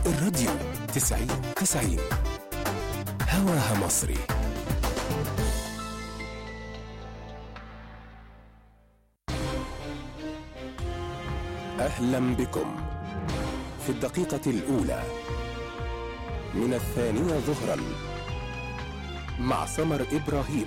الراديو 90 هواها مصري. أهلا بكم في الدقيقة الأولى من 2 ظهرا مع سمر إبراهيم.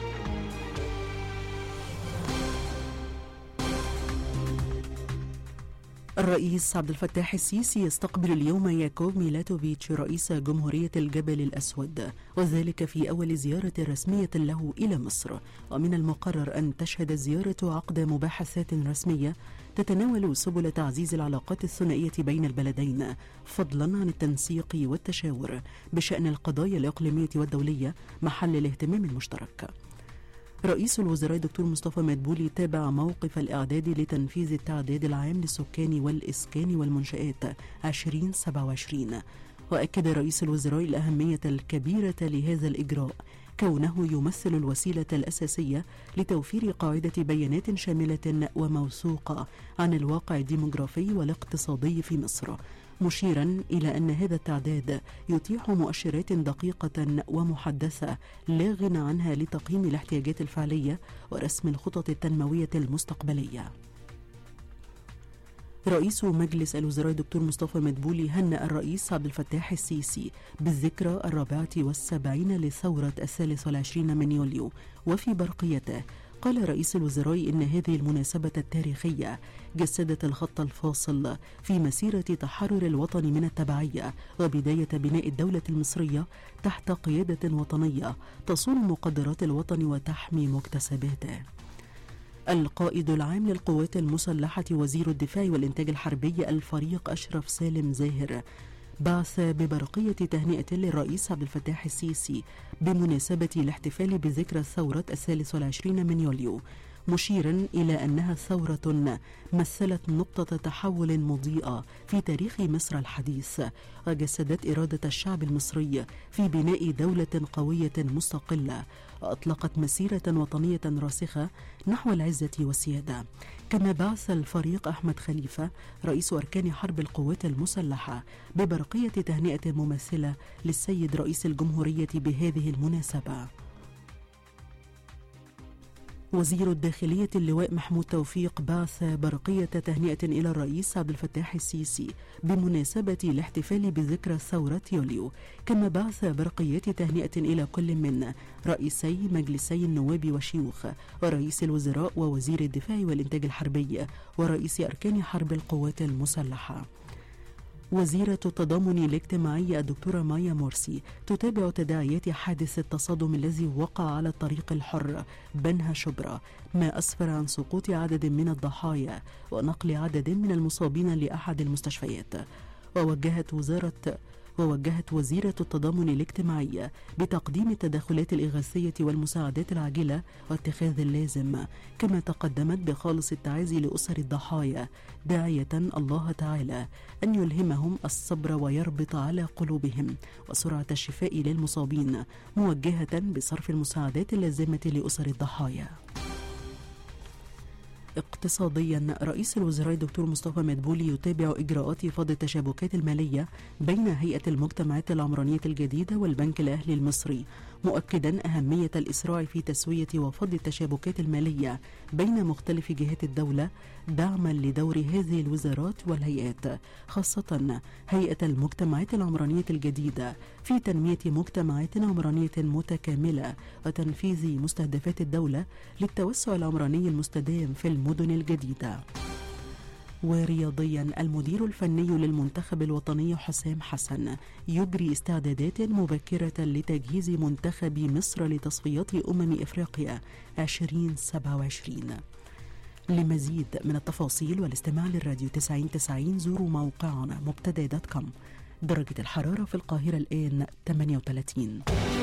الرئيس عبد الفتاح السيسي يستقبل اليوم ياكوب ميلاتوفيتش رئيس جمهورية الجبل الأسود، وذلك في أول زيارة رسمية له إلى مصر. ومن المقرر أن تشهد الزيارة عقد مباحثات رسمية تتناول سبل تعزيز العلاقات الثنائية بين البلدين، فضلا عن التنسيق والتشاور بشأن القضايا الإقليمية والدولية محل الاهتمام المشترك. رئيس الوزراء دكتور مصطفى مدبولي تابع موقف الإعداد لتنفيذ التعداد العام للسكان والإسكان والمنشآت 2027، وأكد رئيس الوزراء الأهمية الكبيرة لهذا الإجراء كونه يمثل الوسيلة الأساسية لتوفير قاعدة بيانات شاملة وموثوقة عن الواقع الديموغرافي والاقتصادي في مصر، مشيرا إلى أن هذا التعداد يتيح مؤشرات دقيقة ومحدثة لا غنى عنها لتقييم الاحتياجات الفعلية ورسم الخطط التنموية المستقبلية. رئيس مجلس الوزراء دكتور مصطفى مدبولي هنأ الرئيس عبد الفتاح السيسي بالذكرى 74 لثورة 23 من يوليو، وفي برقيته قال رئيس الوزراء إن هذه المناسبة التاريخية جسدت الخط الفاصل في مسيرة تحرر الوطن من التبعية وبداية بناء الدولة المصرية تحت قيادة وطنية تصون مقدرات الوطن وتحمي مكتسباته. القائد العام للقوات المسلحة وزير الدفاع والإنتاج الحربي الفريق أشرف سالم زاهر بعث ببرقية تهنئة للرئيس عبد الفتاح السيسي بمناسبة الاحتفال بذكرى ثورة 23 من يوليو، مشيرا إلى أنها ثورة مثلت نقطة تحول مضيئة في تاريخ مصر الحديث، وجسدت إرادة الشعب المصري في بناء دولة قوية مستقلة، وأطلقت مسيرة وطنية راسخة نحو العزة والسيادة. كما بعث الفريق أحمد خليفة رئيس أركان حرب القوات المسلحة ببرقية تهنئة مماثلة للسيد رئيس الجمهورية بهذه المناسبة. وزير الداخلية اللواء محمود توفيق بعث برقية تهنئة إلى الرئيس عبد الفتاح السيسي بمناسبة الاحتفال بذكرى ثورة يوليو، كما بعث برقيات تهنئة إلى كل من رئيسي مجلسي النواب والشيوخ ورئيس الوزراء ووزير الدفاع والإنتاج الحربي ورئيس أركان حرب القوات المسلحة. وزيرة التضامن الاجتماعي الدكتورة مايا مرسي تتابع تداعيات حادث التصادم الذي وقع على الطريق الحر بنها شبرا، ما أسفر عن سقوط عدد من الضحايا ونقل عدد من المصابين لأحد المستشفيات. ووجهت وزيرة التضامن الاجتماعي بتقديم التدخلات الإغاثية والمساعدات العاجلة واتخاذ اللازم، كما تقدمت بخالص التعازي لأسر الضحايا داعية الله تعالى أن يلهمهم الصبر ويربط على قلوبهم وسرعة الشفاء للمصابين، موجهة بصرف المساعدات اللازمة لأسر الضحايا. اقتصاديا، رئيس الوزراء دكتور مصطفى مدبولي يتابع إجراءات فض التشابكات المالية بين هيئة المجتمعات العمرانية الجديدة والبنك الأهلي المصري، مؤكدا أهمية الإسراع في تسوية وفض التشابكات المالية بين مختلف جهات الدولة دعما لدور هذه الوزارات والهيئات، خاصة هيئة المجتمعات العمرانية الجديدة في تنمية مجتمعات عمرانية متكاملة وتنفيذ مستهدفات الدولة للتوسع العمراني المستدام في المدن الجديدة. ورياضيا، المدير الفني للمنتخب الوطني حسام حسن يجري استعدادات مبكرة لتجهيز منتخب مصر لتصفيات إفريقيا 2027. لمزيد من التفاصيل والاستماع للراديو 90 زوروا موقعنا مبتدا.com. درجة الحرارة في القاهرة الآن 38.